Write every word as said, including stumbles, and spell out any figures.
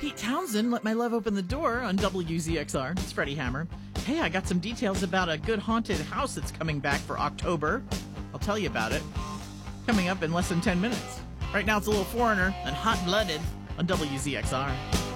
Pete Townsend, Let My Love Open the Door on W Z X R. It's Freddie Hammer. Hey, I got some details about a good haunted house that's coming back for October. I'll tell you about it. Coming up in less than ten minutes. Right now it's a little Foreigner and Hot Blooded on W Z X R.